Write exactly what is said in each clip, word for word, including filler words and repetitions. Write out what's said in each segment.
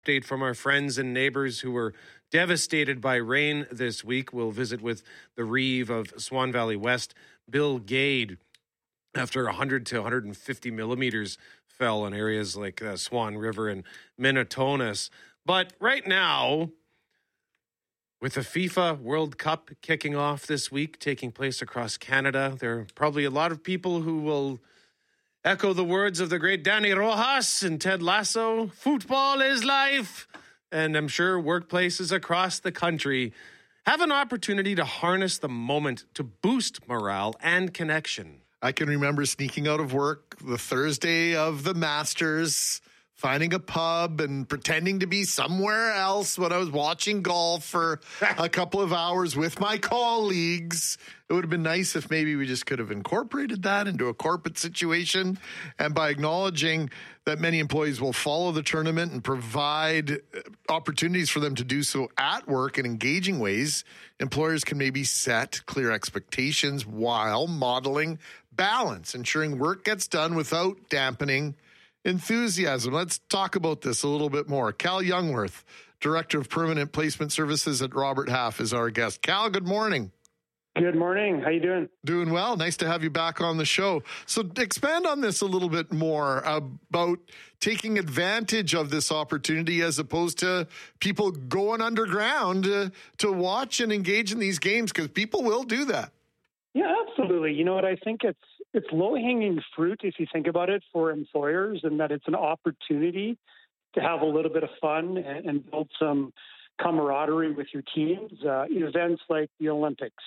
Update from our friends and neighbors who were devastated by rain this week. We'll visit with the Reeve of Swan Valley West, Bill Gade, after one hundred to one hundred fifty millimeters fell in areas like uh, Swan River and Minnetonka. But right now, with the FIFA World Cup kicking off this week, taking place across Canada, there are probably a lot of people who will echo the words of the great Danny Rojas and Ted Lasso. Football is life. And I'm sure workplaces across the country have an opportunity to harness the moment to boost morale and connection. I can remember sneaking out of work the Thursday of the Masters, finding a pub and pretending to be somewhere else when I was watching golf for a couple of hours with my colleagues. It would have been nice if maybe we just could have incorporated that into a corporate situation. And by acknowledging that many employees will follow the tournament and provide opportunities for them to do so at work in engaging ways, employers can maybe set clear expectations while modeling balance, ensuring work gets done without dampening enthusiasm. Let's talk about this a little bit more. Cal Youngworth, Director of Permanent Placement Services at Robert Half, is our guest. Cal, good morning. Good morning. How you doing? Doing well. Nice to have you back on the show. So expand on this a little bit more about taking advantage of this opportunity as opposed to people going underground to, to watch and engage in these games, because people will do that. Yeah, absolutely. You know what? I think it's it's low-hanging fruit if you think about it for employers, and that it's an opportunity to have a little bit of fun and, and build some camaraderie with your teams. Uh, events like the Olympics,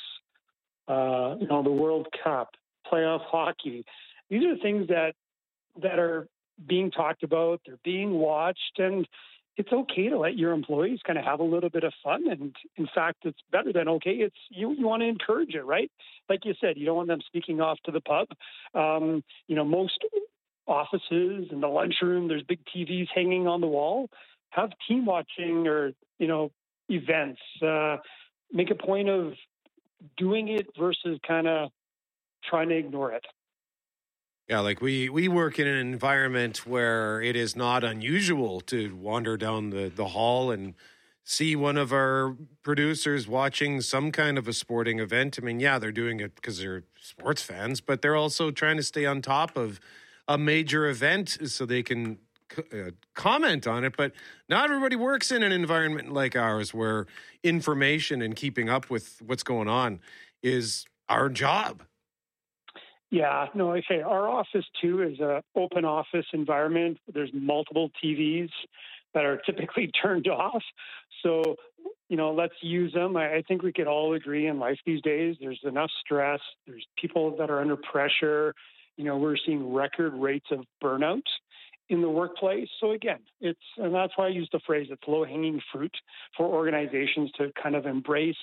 uh, you know, the World Cup, playoff hockey. These are things that that are being talked about. They're being watched, and it's okay to let your employees kind of have a little bit of fun. And in fact, it's better than okay. It's you, you want to encourage it, right? Like you said, you don't want them sneaking off to the pub. Um, you know, most offices in the lunchroom, there's big T Vs hanging on the wall. Have team watching or, you know, events. Uh, make a point of doing it versus kind of trying to ignore it. Yeah, like we, we work in an environment where it is not unusual to wander down the, the hall and see one of our producers watching some kind of a sporting event. I mean, yeah, they're doing it because they're sports fans, but they're also trying to stay on top of a major event so they can uh, comment on it. But not everybody works in an environment like ours where information and keeping up with what's going on is our job. Yeah, no, okay. Our office, too, is an open office environment. There's multiple T Vs that are typically turned off. So, you know, let's use them. I, I think we could all agree in life these days, there's enough stress. There's people that are under pressure. You know, we're seeing record rates of burnout in the workplace. So, again, it's, and that's why I use the phrase, it's low-hanging fruit for organizations to kind of embrace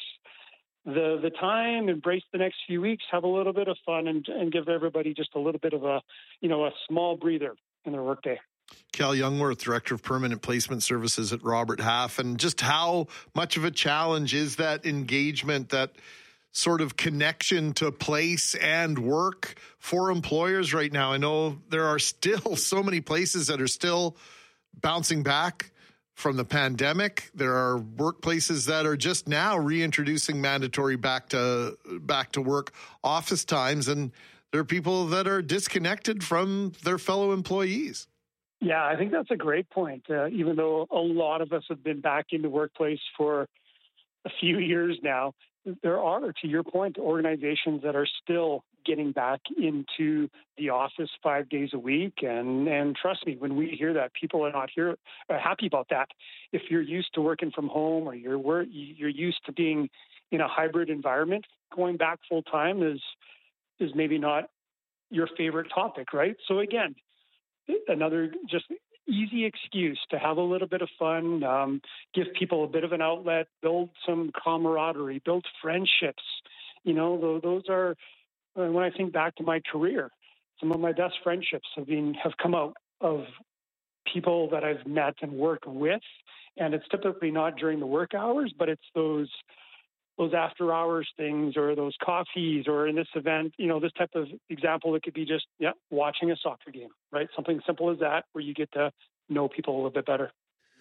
the the time, embrace the next few weeks, have a little bit of fun, and, and give everybody just a little bit of a, you know, a small breather in their workday. Cal Youngworth, Director of Permanent Placement Services at Robert Half, and just how much of a challenge is that engagement, that sort of connection to place and work for employers right now? I know there are still so many places that are still bouncing back from the pandemic. There are workplaces that are just now reintroducing mandatory back to back to work office times, and there are people that are disconnected from their fellow employees. Yeah, I think that's a great point. Uh, even though a lot of us have been back in the workplace for a few years now, there are, to your point, organizations that are still getting back into the office five days a week. And, and trust me, when we hear that, people are not here are happy about that. If you're used to working from home or you're you're used to being in a hybrid environment, going back full time is is maybe not your favorite topic, right? So again, another just easy excuse to have a little bit of fun, um, give people a bit of an outlet, build some camaraderie, build friendships. You know, those are, when I think back to my career, some of my best friendships have been have come out of people that I've met and worked with. And it's typically not during the work hours, but it's those those after hours things or those coffees or in this event, you know, this type of example, it could be just, yeah, watching a soccer game, right? Something simple as that where you get to know people a little bit better.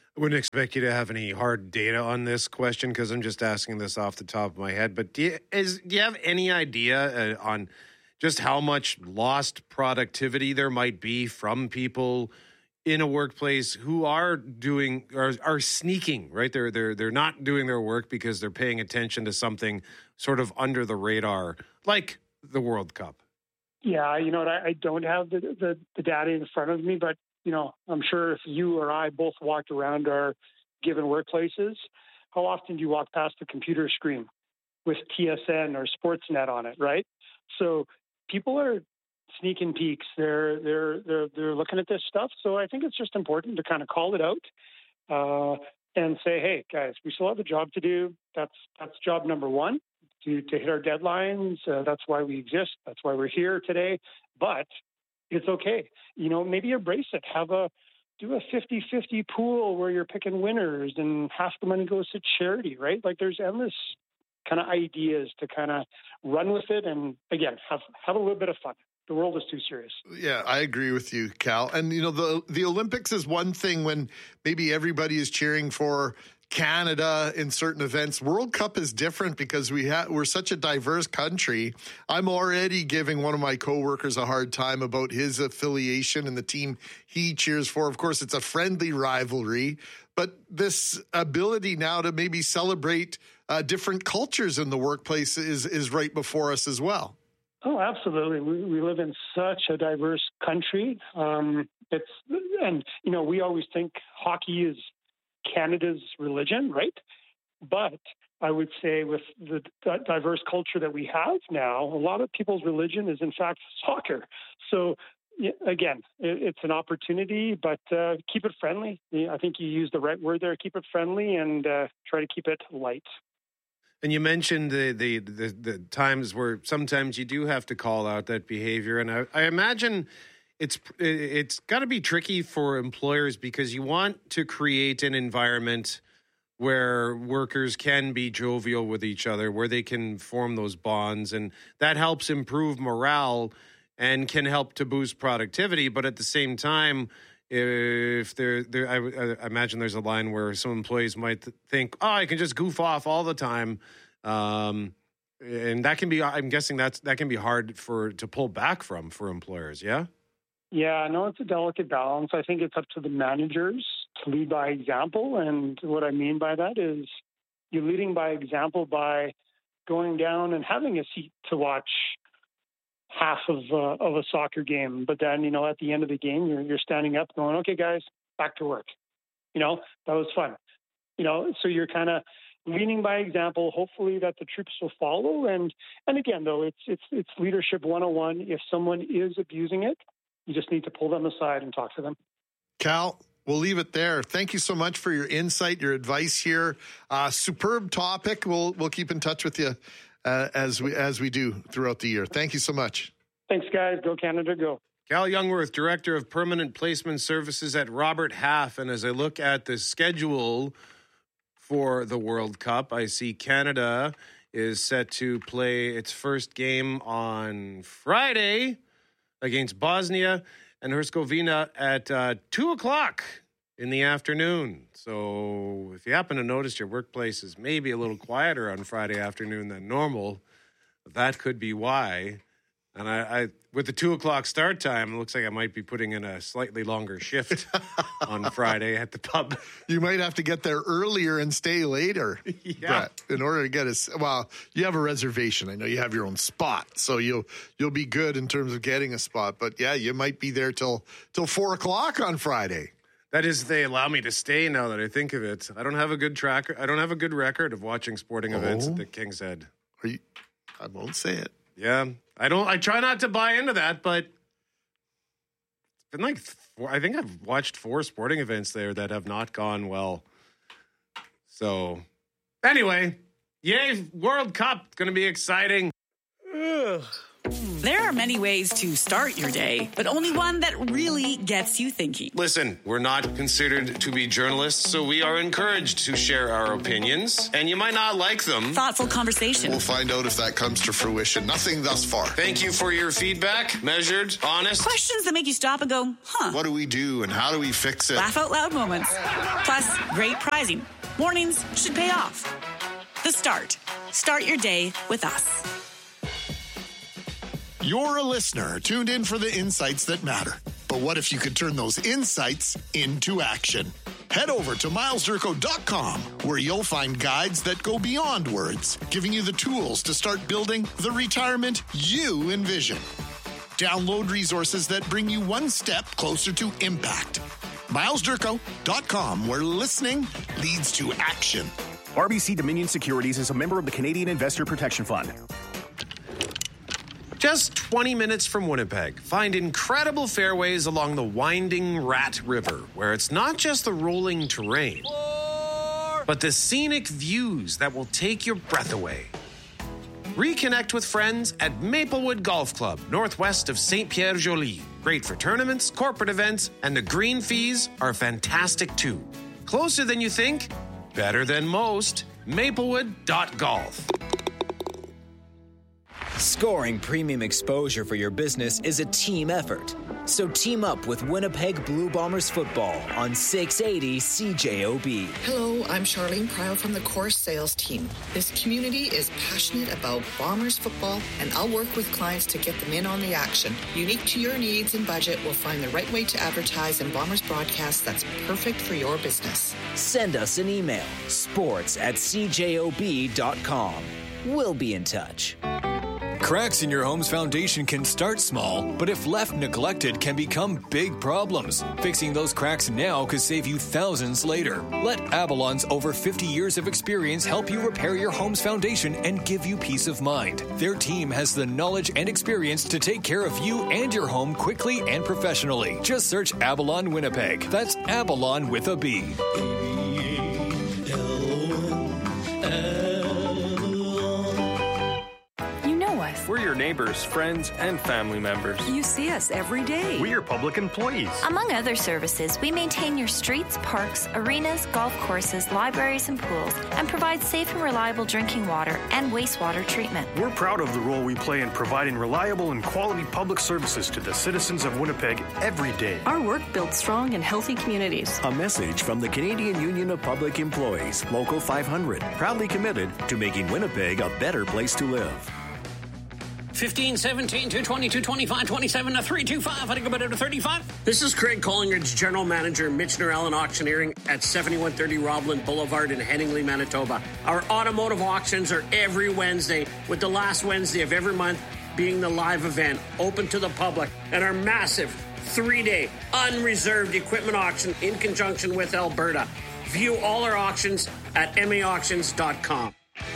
I wouldn't expect you to have any hard data on this question because I'm just asking this off the top of my head. But do you, is, do you have any idea uh, on just how much lost productivity there might be from people in a workplace who are doing are, are sneaking, right? They're they're they're not doing their work because they're paying attention to something sort of under the radar, like the World Cup. Yeah, you know what? I, I don't have the, the the data in front of me, but you know, I'm sure if you or I both walked around our given workplaces, how often do you walk past a computer screen with T S N or Sportsnet on it, right? So people are sneaking peeks. They're they're they're they're looking at this stuff. So I think it's just important to kind of call it out uh, and say, hey, guys, we still have a job to do. That's that's job number one, to to hit our deadlines. Uh, that's why we exist. That's why we're here today. But it's okay. You know, maybe embrace it. Have a do a fifty-fifty pool where you're picking winners and half the money goes to charity, right? Like there's endless kind of ideas to kind of run with it. And again, have, have a little bit of fun. The world is too serious. Yeah, I agree with you, Cal. And, you know, the the Olympics is one thing when maybe everybody is cheering for Canada in certain events. World Cup is different because we ha- we're such a diverse country. I'm already giving one of my coworkers a hard time about his affiliation and the team he cheers for. Of course, it's a friendly rivalry, but this ability now to maybe celebrate uh, different cultures in the workplace is is right before us as well. Oh, absolutely. We, we live in such a diverse country. Um, it's and you know we always think hockey is Canada's religion, right? But I would say with the diverse culture that we have now, a lot of people's religion is in fact soccer. So again, it's an opportunity, but uh, keep it friendly. I think you used the right word there. Keep it friendly and uh, try to keep it light. And you mentioned the, the the the times where sometimes you do have to call out that behavior, and I, I imagine it's it's got to be tricky for employers because you want to create an environment where workers can be jovial with each other, where they can form those bonds, and that helps improve morale and can help to boost productivity. But at the same time, if there, there, I, I imagine there's a line where some employees might think, "Oh, I can just goof off all the time," um, and that can be. I'm guessing that's that can be hard for to pull back from for employers. Yeah. Yeah, no, it's a delicate balance. I think it's up to the managers to lead by example, and what I mean by that is you're leading by example by going down and having a seat to watch half of uh, of a soccer game, but then, you know, at the end of the game, you're you're standing up going, okay, guys, back to work. You know, that was fun. You know, so you're kind of leading by example, hopefully that the troops will follow. And and again, though, it's it's it's leadership one oh one. If someone is abusing it, you just need to pull them aside and talk to them. Cal, we'll leave it there. Thank you so much for your insight, your advice here. Uh, superb topic. We'll we'll keep in touch with you uh, as we as we do throughout the year. Thank you so much. Thanks, guys. Go Canada, go. Cal Youngworth, Director of Permanent Placement Services at Robert Half. And as I look at the schedule for the World Cup, I see Canada is set to play its first game on Friday against Bosnia and Herzegovina at uh, two o'clock in the afternoon. So if you happen to notice your workplace is maybe a little quieter on Friday afternoon than normal, that could be why. And I, I with the two o'clock start time, it looks like I might be putting in a slightly longer shift on Friday at the pub. You might have to get there earlier and stay later, yeah. Brett, in order to get a. Well, you have a reservation. I know you have your own spot, so you'll you'll be good in terms of getting a spot. But yeah, you might be there till till four o'clock on Friday. That is, they allow me to stay now that I think of it. I don't have a good track. I don't have a good record of watching sporting events Oh. at the King's Head. Are you? I won't say it. Yeah, I don't. I try not to buy into that, but it's been like four, I think I've watched four sporting events there that have not gone well. So, anyway, yay, World Cup. It's going to be exciting. Ugh. There are many ways to start your day, but only one that really gets you thinking. Listen, we're not considered to be journalists, so we are encouraged to share our opinions, and you might not like them. Thoughtful conversation. We'll find out if that comes to fruition. Nothing thus far. Thank you for your feedback. Measured, honest. Questions that make you stop and go, huh. What do we do and how do we fix it? Laugh out loud moments. Plus, great prizing. Mornings should pay off. The Start. Start your day with us. You're a listener tuned in for the insights that matter. But what if you could turn those insights into action? Head over to miles durko dot com, where you'll find guides that go beyond words, giving you the tools to start building the retirement you envision. Download resources that bring you one step closer to impact. miles durko dot com, where listening leads to action. R B C Dominion Securities is a member of the Canadian Investor Protection Fund. Just twenty minutes from Winnipeg, find incredible fairways along the winding Rat River, where it's not just the rolling terrain, but the scenic views that will take your breath away. Reconnect with friends at Maplewood Golf Club, northwest of Saint Pierre Joly. Great for tournaments, corporate events, and the green fees are fantastic too. Closer than you think, better than most. Maplewood dot golf. Scoring premium exposure for your business is a team effort. So team up with Winnipeg Blue Bombers football on six eighty C J O B. Hello, I'm Charlene Pryle from the Course Sales Team. This community is passionate about Bombers football, and I'll work with clients to get them in on the action. Unique to your needs and budget, we'll find the right way to advertise in Bombers broadcasts that's perfect for your business. Send us an email, sports at c j o b dot com. We'll be in touch. Cracks in your home's foundation can start small, but if left neglected can become big problems. Fixing those cracks now could save you thousands later. Let Avalon's over fifty years of experience help you repair your home's foundation and give you peace of mind. Their team has the knowledge and experience to take care of you and your home quickly and professionally. Just search Avalon Winnipeg. That's Avalon with a B. We're your neighbors, friends, and family members. You see us every day. We're your public employees. Among other services, we maintain your streets, parks, arenas, golf courses, libraries, and pools, and provide safe and reliable drinking water and wastewater treatment. We're proud of the role we play in providing reliable and quality public services to the citizens of Winnipeg every day. Our work builds strong and healthy communities. A message from the Canadian Union of Public Employees, Local five hundred, proudly committed to making Winnipeg a better place to live. fifteen, seventeen, two twenty, two twenty-five, twenty-seven, three twenty-five, I think about it to thirty-five. This is Craig Collingridge, General Manager, Michener Allen Auctioneering at seventy-one thirty Robland Boulevard in Headingley, Manitoba. Our automotive auctions are every Wednesday, with the last Wednesday of every month being the live event, open to the public, and our massive three-day unreserved equipment auction in conjunction with Alberta. View all our auctions at m a auctions dot com.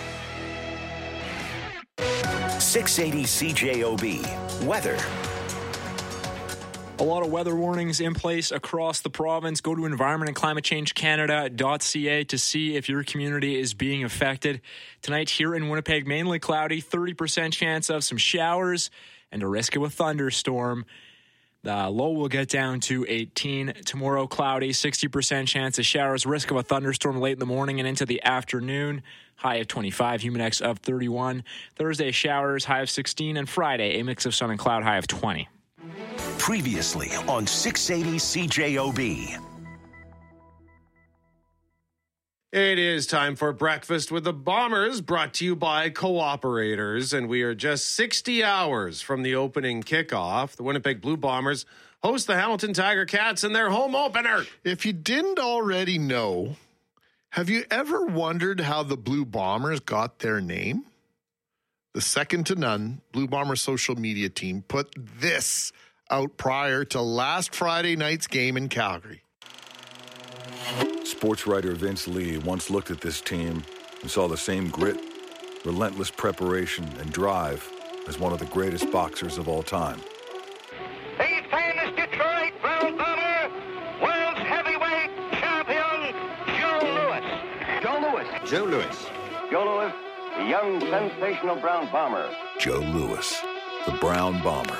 six eighty C J O B. Weather. A lot of weather warnings in place across the province. Go to environment and climate change canada dot c a to see if your community is being affected. Tonight here in Winnipeg, mainly cloudy, thirty percent chance of some showers and a risk of a thunderstorm. The low will get down to eighteen. Tomorrow, cloudy, sixty percent chance of showers, risk of a thunderstorm late in the morning and into the afternoon. High of twenty-five, humidex of thirty-one. Thursday, showers, high of sixteen. And Friday, a mix of sun and cloud, high of twenty. Previously on six eighty C J O B. It is time for Breakfast with the Bombers, brought to you by Cooperators, and we are just sixty hours from the opening kickoff. The Winnipeg Blue Bombers host the Hamilton Tiger Cats in their home opener. If you didn't already know, have you ever wondered how the Blue Bombers got their name? The second to none Blue Bombers social media team put this out prior to last Friday night's game in Calgary. Sports writer Vince Lee once looked at this team and saw the same grit, relentless preparation, and drive as one of the greatest boxers of all time. The famous Detroit Blue Bomber, world's heavyweight champion, Joe Louis. Joe Louis. Joe Louis. Joe Louis, the young sensational brown bomber. Joe Louis. the Brown Bomber.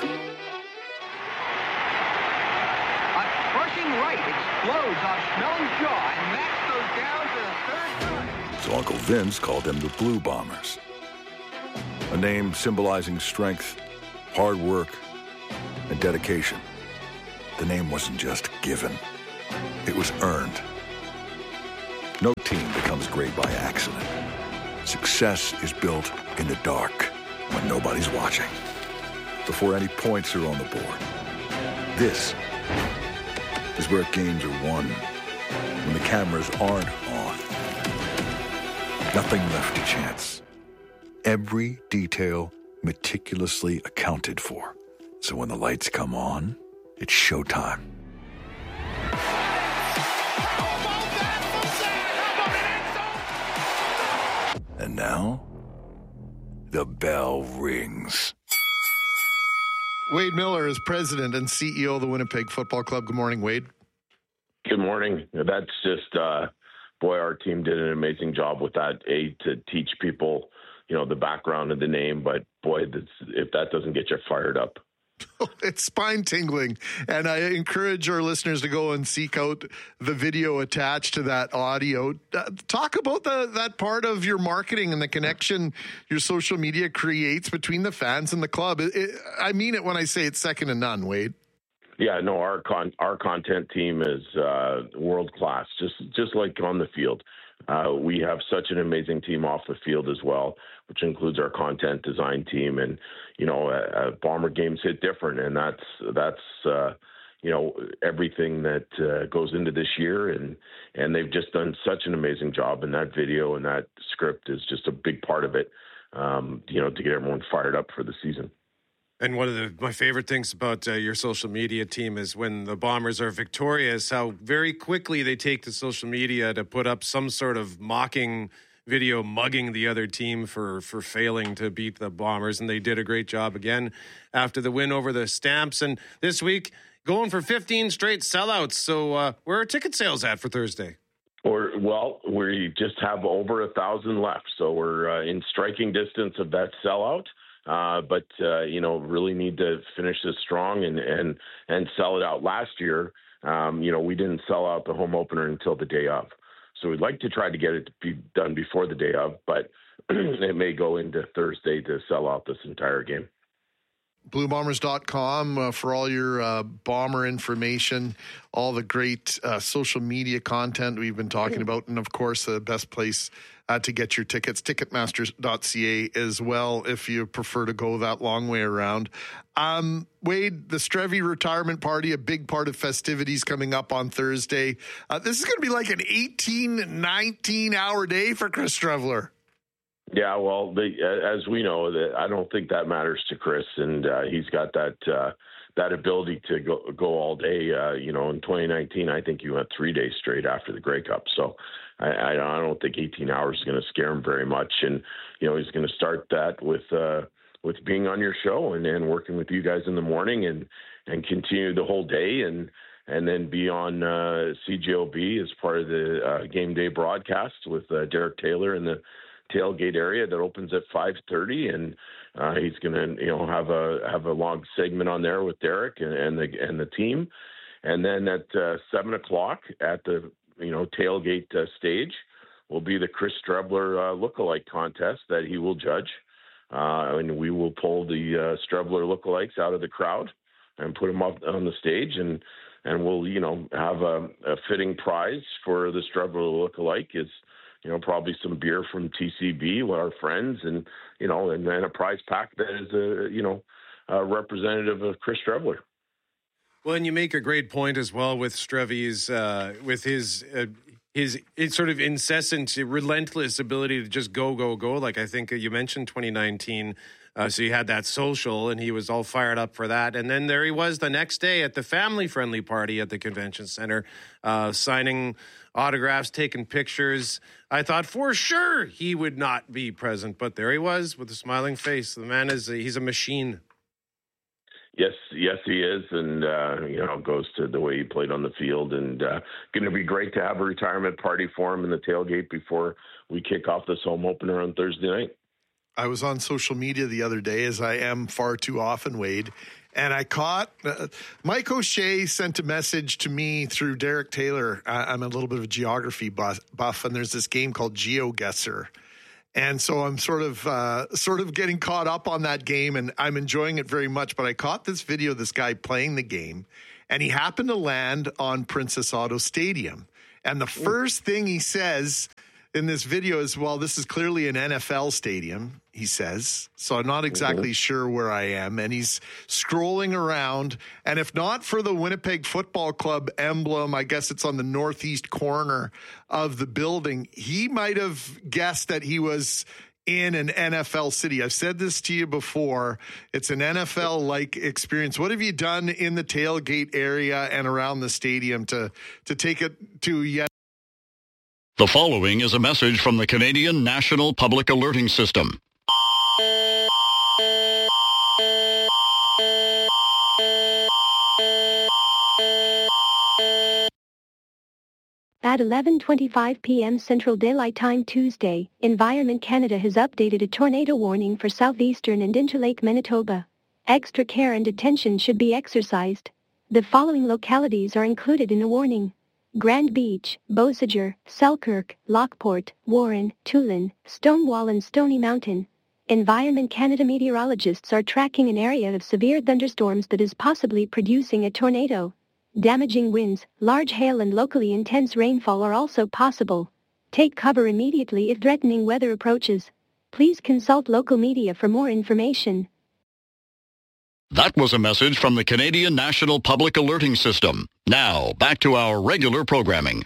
A crushing right explodes off Snell's jaw, and Max goes down for the third time. So Uncle Vince called them the Blue Bombers. A name symbolizing strength, hard work, and dedication. The name wasn't just given. It was earned. No team becomes great by accident. Success is built in the dark when nobody's watching. Before any points are on the board. This is where games are won. When the cameras aren't on. Nothing left to chance. Every detail meticulously accounted for. So when the lights come on, it's showtime. And now, the bell rings. Wade Miller is president and C E O of the Winnipeg Football Club. Good morning, Wade. Good morning. That's just, uh, boy, our team did an amazing job with that, A, to teach people, you know, the background of the name. But, boy, that's, if that doesn't get you fired up. It's spine tingling, and I encourage our listeners to go and seek out the video attached to that audio. Uh, talk about the, that part of your marketing and the connection your social media creates between the fans and the club. It, it, I mean it when I say it's second to none, Wade. Yeah, no, our con- our content team is uh, world class, just just like on the field. Uh, we have such an amazing team off the field as well, which includes our content design team. And, you know, uh, Bomber games hit different. And that's, that's uh, you know, everything that uh, goes into this year. And, and they've just done such an amazing job. And that video and that script is just a big part of it, um, you know, to get everyone fired up for the season. And one of the, my favorite things about uh, your social media team is when the Bombers are victorious, how very quickly they take to social media to put up some sort of mocking video mugging the other team for, for failing to beat the Bombers. And they did a great job again after the win over the Stamps. And this week, going for fifteen straight sellouts. So uh, where are ticket sales at for Thursday? Or, well, we just have over a thousand left. So we're uh, in striking distance of that sellout. Uh, but, uh, you know, really need to finish this strong and, and, and sell it out. Last year, um, you know, we didn't sell out the home opener until the day of. So we'd like to try to get it to be done before the day of, but it may go into Thursday to sell out this entire game. blue bombers dot com uh, for all your uh, Bomber information, all the great uh, social media content we've been talking about, and, of course, the best place uh, to get your tickets, ticketmasters dot c a as well, if you prefer to go that long way around. Um, Wade, the Strevy retirement party, a big part of festivities coming up on Thursday. Uh, this is going to be like an eighteen, nineteen-hour day for Chris Streveler. Yeah, well, the, as we know, that I don't think that matters to Chris, and uh, he's got that uh, that ability to go go all day. Uh, you know, in twenty nineteen, I think he went three days straight after the Grey Cup. So I, I, I don't think eighteen hours is going to scare him very much. And you know, he's going to start that with uh, with being on your show and then working with you guys in the morning, and and continue the whole day, and and then be on uh, C J O B as part of the uh, game day broadcast with uh, Derek Taylor and the tailgate area that opens at five thirty, and uh, he's going to, you know, have a have a long segment on there with Derek and, and the and the team, and then at uh, seven o'clock at the you know tailgate uh, stage will be the Chris Streveler uh, lookalike contest that he will judge, uh, and we will pull the uh, Streveler lookalikes out of the crowd and put them up on the stage, and and we'll you know have a, a fitting prize for the Streveler lookalike is. You know, probably some beer from T C B with our friends, and you know, and then a prize pack that is a you know, a representative of Chris Streveler. Well, and you make a great point as well with Strevy's, uh, with his uh, his his sort of incessant, relentless ability to just go, go, go. Like I think you mentioned twenty nineteen. Uh, so he had that social, and he was all fired up for that. And then there he was the next day at the family-friendly party at the convention center, uh, signing autographs, taking pictures. I thought for sure he would not be present, but there he was with a smiling face. The man is a, he's a machine. Yes, yes, he is, and uh, you know, goes to the way he played on the field, and uh, going to be great to have a retirement party for him in the tailgate before we kick off this home opener on Thursday night. I was on social media the other day, as I am far too often, Wade, and I caught uh, Mike O'Shea sent a message to me through Derek Taylor. I, I'm a little bit of a geography buff, buff, and there's this game called GeoGuessr. And so I'm sort of uh, sort of getting caught up on that game, and I'm enjoying it very much. But I caught this video of this guy playing the game, and he happened to land on Princess Auto Stadium. And the first thing he says in this video is, well, this is clearly an N F L stadium, he says. So I'm not exactly mm-hmm. sure where I am. And he's scrolling around. And if not for the Winnipeg Football Club emblem, I guess it's on the northeast corner of the building, he might have guessed that he was in an N F L city. I've said this to you before. It's an N F L-like experience. What have you done in the tailgate area and around the stadium to, to take it to yet? The following is a message from the Canadian National Public Alerting System. At eleven twenty-five p.m. Central Daylight Time Tuesday, Environment Canada has updated a tornado warning for southeastern and Interlake Manitoba. Extra care and attention should be exercised. The following localities are included in the warning: Grand Beach, Beausejour, Selkirk, Lockport, Warren, Tulin, Stonewall and Stony Mountain. Environment Canada meteorologists are tracking an area of severe thunderstorms that is possibly producing a tornado. Damaging winds, large hail and locally intense rainfall are also possible. Take cover immediately if threatening weather approaches. Please consult local media for more information. That was a message from the Canadian National Public Alerting System. Now, back to our regular programming.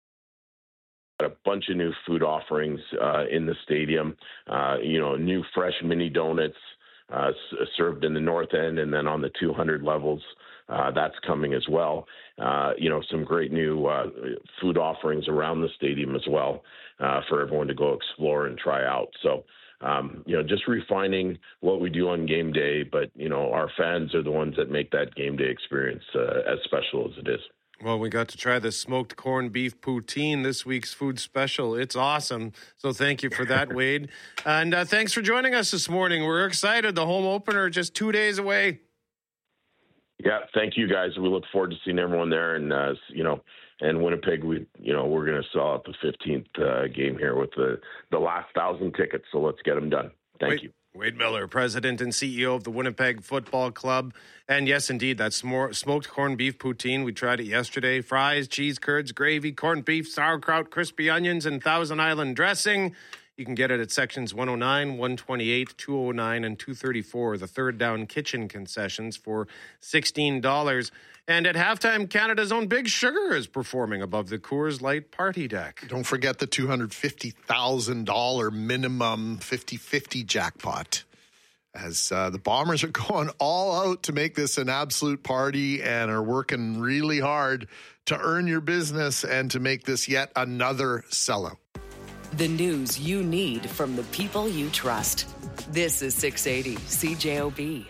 A bunch of new food offerings uh, in the stadium. Uh, you know, new fresh mini donuts uh, s- served in the north end, and then on the two hundred levels. Uh, that's coming as well. Uh, you know, some great new uh, food offerings around the stadium as well uh, for everyone to go explore and try out. So, um, you know, just refining what we do on game day, but, you know, our fans are the ones that make that game day experience uh, as special as it is. Well, we got to try the smoked corned beef poutine, this week's food special. It's awesome. So thank you for that, Wade. And uh, thanks for joining us this morning. We're excited. The home opener just two days away. Yeah, thank you guys. We look forward to seeing everyone there, and uh, you know, and Winnipeg. We, you know, we're going to sell out the fifteenth uh, game here with the the last thousand tickets. So let's get them done. Thank Wade, you, Wade Miller, President and C E O of the Winnipeg Football Club, and yes, indeed, that's more smoked corned beef poutine. We tried it yesterday. Fries, cheese curds, gravy, corned beef, sauerkraut, crispy onions, and Thousand Island dressing. You can get it at sections one oh nine, one twenty-eight, two oh nine, and two thirty-four, the Third Down Kitchen concessions for sixteen dollars. And at halftime, Canada's own Big Sugar is performing above the Coors Light party deck. Don't forget the two hundred fifty thousand dollars minimum fifty-fifty jackpot. As uh, the Bombers are going all out to make this an absolute party and are working really hard to earn your business and to make this yet another sellout. The news you need from the people you trust. This is six eighty C J O B.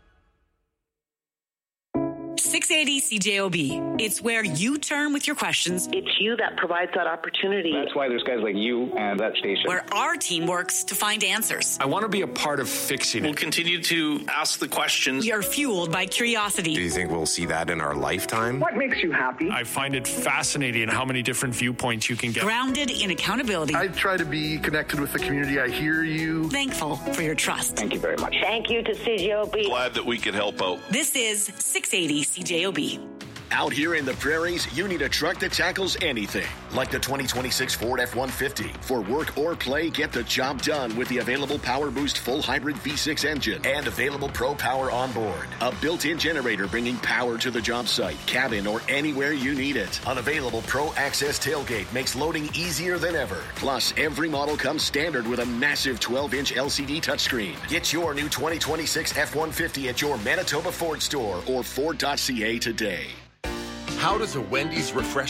six eighty C J O B. It's where you turn with your questions. It's you that provides that opportunity. That's why there's guys like you and that station. Where our team works to find answers. I want to be a part of fixing it. We'll continue to ask the questions. We are fueled by curiosity. Do you think we'll see that in our lifetime? What makes you happy? I find it fascinating how many different viewpoints you can get. Grounded in accountability. I try to be connected with the community. I hear you. Thankful for your trust. Thank you very much. Thank you to C J O B. Glad that we could help out. This is six eighty C J O B. Out here in the prairies, you need a truck that tackles anything, like the twenty twenty-six Ford F one fifty. For work or play, get the job done with the available Power Boost full hybrid V six engine and available Pro Power on board. A built-in generator bringing power to the job site, cabin, or anywhere you need it. Unavailable Pro Access tailgate makes loading easier than ever. Plus, every model comes standard with a massive twelve-inch L C D touchscreen. Get your new twenty twenty-six F one fifty at your Manitoba Ford store or Ford dot C A today. How does a Wendy's refresh